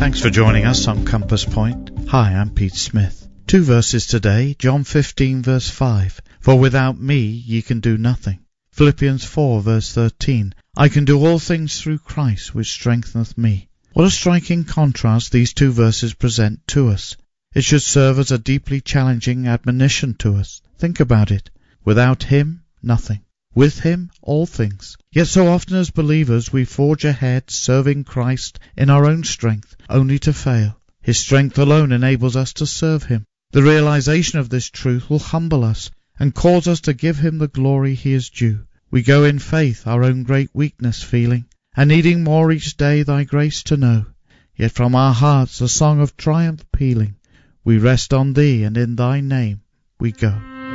Thanks for joining us on Compass Point. Hi, I'm Pete Smith. 2 verses today, John 15 verse 5. For without me ye can do nothing. Philippians 4 verse 13. I can do all things through Christ which strengtheneth me. What a striking contrast these 2 verses present to us. It should serve as a deeply challenging admonition to us. Think about it. Without Him, nothing. With Him, all things. Yet so often as believers we forge ahead serving Christ in our own strength, only to fail. His strength alone enables us to serve Him. The realization of this truth will humble us and cause us to give Him the glory He is due. We go in faith, our own great weakness feeling, and needing more each day Thy grace to know. Yet from our hearts a song of triumph pealing. We rest on Thee, and in Thy name we go.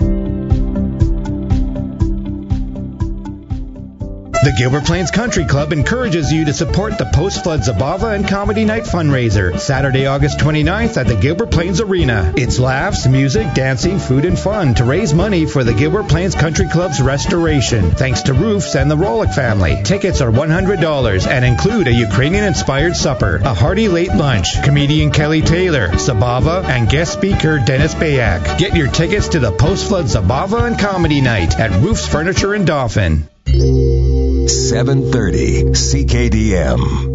The Gilbert Plains Country Club encourages you to support the Post-Flood Zabava and Comedy Night fundraiser, Saturday, August 29th at the Gilbert Plains Arena. It's laughs, music, dancing, food, and fun to raise money for the Gilbert Plains Country Club's restoration, thanks to Roofs and the Rolick family. Tickets are $100 and include a Ukrainian-inspired supper, a hearty late lunch, comedian Kelly Taylor, Zabava, and guest speaker Dennis Bayak. Get your tickets to the Post-Flood Zabava and Comedy Night at Roofs Furniture in Dauphin. 730 CKDM.